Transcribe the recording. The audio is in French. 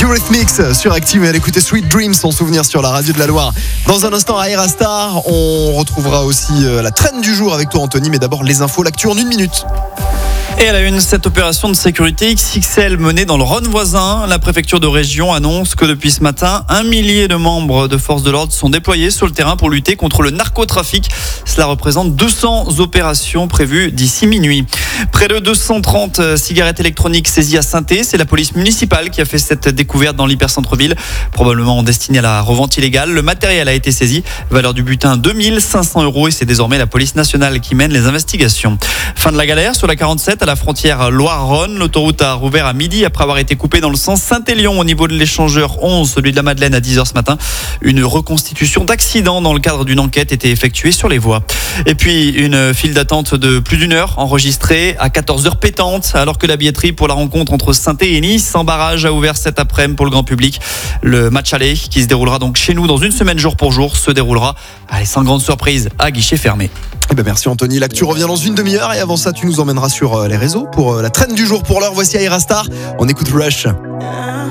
Eurythmics sur Active et à l'écouter Sweet Dreams, son souvenir sur la radio de la Loire. Dans un instant à Aerastar, on retrouvera aussi la traîne du jour avec toi Anthony, mais d'abord les infos, l'actu en 1 minute. Et à la une, cette opération de sécurité XXL menée dans le Rhône voisin, la préfecture de région annonce que depuis ce matin, 1 millier de membres de forces de l'ordre sont déployés sur le terrain pour lutter contre le narcotrafic. Cela représente 200 opérations prévues d'ici minuit. Près de 230 cigarettes électroniques saisies à Saint-Thé. C'est la police municipale qui a fait cette découverte dans l'hypercentre-ville, probablement destinée à la revente illégale. Le matériel a été saisi, valeur du butin 2500 € et c'est désormais la police nationale qui mène les investigations. Fin de la galère sur la 47 à la frontière Loire-Rhône. L'autoroute a rouvert à midi après avoir été coupée dans le sens Saint-Élion au niveau de l'échangeur 11, celui de la Madeleine à 10h ce matin. Une reconstitution d'accident dans le cadre d'une enquête était effectuée sur les voies. Et puis une file d'attente de plus d'1 heure enregistrée à 14h pétante alors que la billetterie pour la rencontre entre Saint-Étienne et Nice sans barrage a ouvert cet après-midi pour le grand public. Le match aller qui se déroulera donc chez nous dans une semaine jour pour jour se déroulera sans grande surprise à guichet fermé. Eh ben merci Anthony, l'actu revient dans une demi-heure et avant ça tu nous emmèneras sur les réseaux pour la traîne du jour. Pour l'heure, voici Aerastar, on écoute Rush.